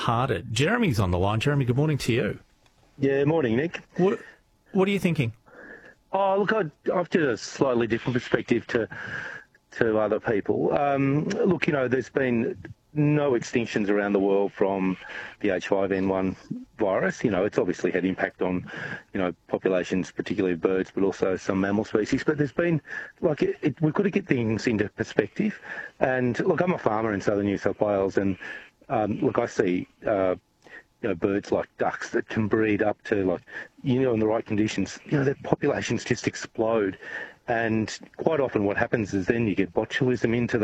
wholehearted. Jeremy's on the line. Jeremy, good morning to you. Yeah, morning, Nick. What are you thinking? Oh, look, I've got a slightly different perspective to other people. Look, there's been no extinctions around the world from the H5N1 virus. It's obviously had impact on, populations, particularly of birds, but also some mammal species. But there's been, we've got to get things into perspective. And look, I'm a farmer in southern New South Wales, and look, I see birds like ducks that can breed up to in the right conditions, their populations just explode. And quite often what happens is then you get botulism into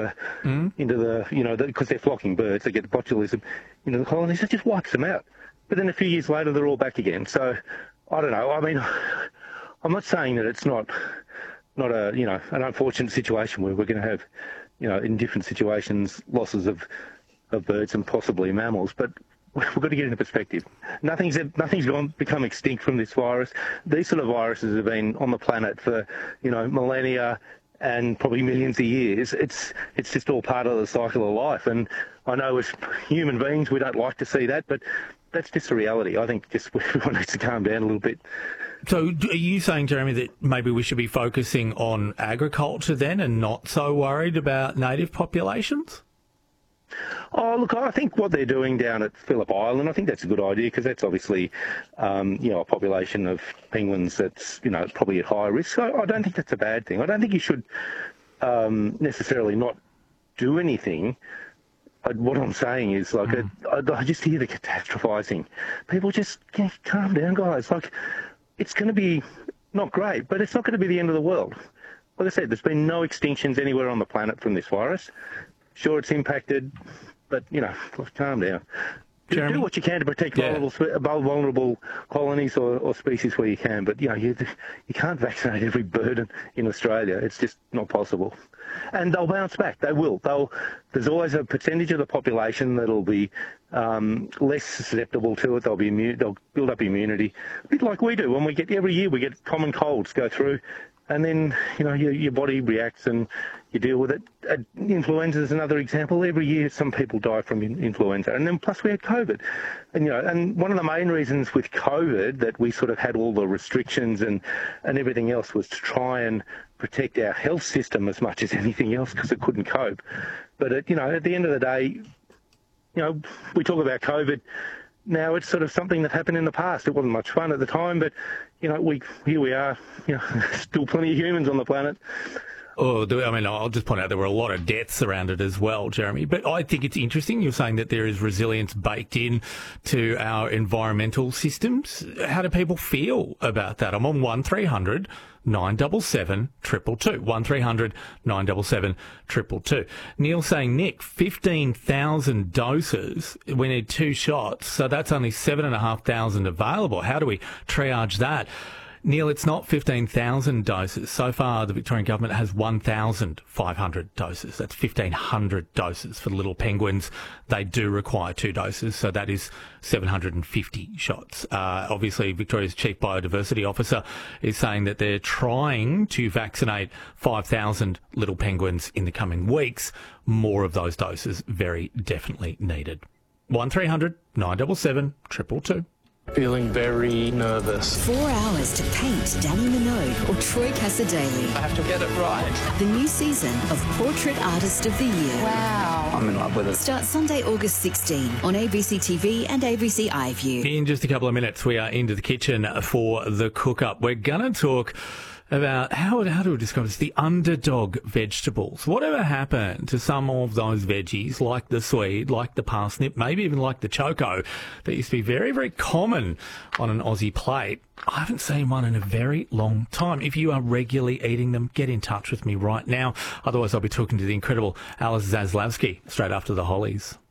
the because they're flocking birds, they get botulism into the colonies, it just wipes them out. But then a few years later, they're all back again. So I don't know. I mean, I'm not saying that it's not an unfortunate situation where we're going to have, in different situations, losses of birds and possibly mammals, but we've got to get into perspective. Nothing's become extinct from this virus. These sort of viruses have been on the planet for, millennia and probably millions of years. It's just all part of the cycle of life. And I know as human beings, we don't like to see that, but that's just the reality. I think just everyone needs to calm down a little bit. So are you saying, Jeremy, that maybe we should be focusing on agriculture then and not so worried about native populations? Oh, look, I think what they're doing down at Phillip Island, I think that's a good idea because that's obviously, a population of penguins that's, probably at high risk. So I don't think that's a bad thing. I don't think you should necessarily not do anything. What I'm saying is, I just hear the catastrophising. People just calm down, guys. It's going to be not great, but it's not going to be the end of the world. Like I said, there's been no extinctions anywhere on the planet from this virus. Sure, it's impacted, but, calm down. Do what you can to protect vulnerable colonies or species where you can, but, you can't vaccinate every bird in Australia. It's just not possible. And they'll bounce back. They will. There's always a percentage of the population that'll be less susceptible to it. They'll build up immunity, a bit like we do when every year we get common colds go through. And then, your body reacts and you deal with it. Influenza is another example. Every year some people die from influenza. And then plus we had COVID. And, and one of the main reasons with COVID that we sort of had all the restrictions and everything else was to try and protect our health system as much as anything else because it couldn't cope. But, at the end of the day, we talk about COVID. Now it's sort of something that happened in the past. It wasn't much fun at the time, but, here we are, still plenty of humans on the planet. Oh, I'll just point out there were a lot of deaths around it as well, Jeremy. But I think it's interesting. You're saying that there is resilience baked in to our environmental systems. How do people feel about that? I'm on 1300 977 222. 1300 977 222. Neil saying, Nick, 15,000 doses. We need 2 shots. So that's only 7,500 available. How do we triage that? Neil, it's not 15,000 doses. So far, the Victorian government has 1,500 doses. That's 1,500 doses for the little penguins. They do require 2 doses, so that is 750 shots. Obviously, Victoria's Chief Biodiversity Officer is saying that they're trying to vaccinate 5,000 little penguins in the coming weeks. More of those doses very definitely needed. 1300 977 222. Feeling very nervous. 4 hours to paint Danny Minogue or Troy Cassar-Daley. I have to get it right. The new season of Portrait Artist of the Year. Wow. I'm in love with it. Starts Sunday, August 16 on ABC TV and ABC iView. In just a couple of minutes, we are into the kitchen for the cook-up. We're going to talk about how do we describe this? The underdog vegetables. Whatever happened to some of those veggies, like the swede, like the parsnip, maybe even like the choco, that used to be very, very common on an Aussie plate? I haven't seen one in a very long time. If you are regularly eating them, get in touch with me right now. Otherwise, I'll be talking to the incredible Alice Zaslavsky straight after the Hollies.